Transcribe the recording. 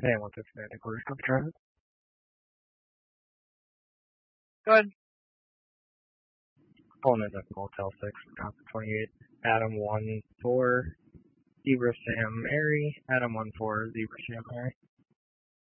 Hey, what's up, Fanatic Quarters Cup Travis? Good. Opponent of Motel 6, Top 28, Adam 1 4, Zebra Sam Airy, Adam 1 4, Zebra Sam Airy.